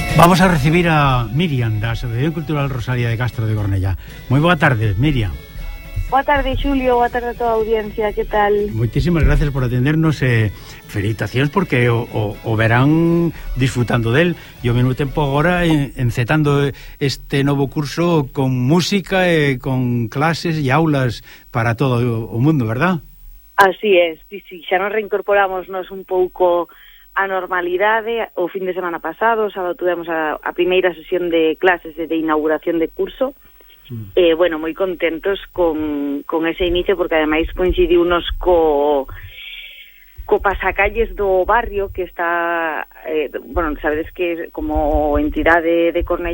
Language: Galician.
Vamos a recibir a Miriam da Asociación Cultural Rosalía de Castro de Cornellá. Moi boa tarde, Miriam. Boa tarde, Xulio, boa tarde a toda a audiencia, que tal? Moitísimas gracias por atendernos e felicitacións porque o verán disfrutando del e ao mesmo tempo agora encetando este novo curso con música e con clases e aulas para todo o mundo, verdad? Así é, sí, xa nos reincorporámonos un pouco a normalidade. O fin de semana pasado, o sábado, tuvemos a primeira sesión de clases de inauguración de curso. Bueno, moi contentos con ese inicio, porque ademais coincidiunos co pasacalles do barrio que está, bueno, sabedes que como entidade de Cornellá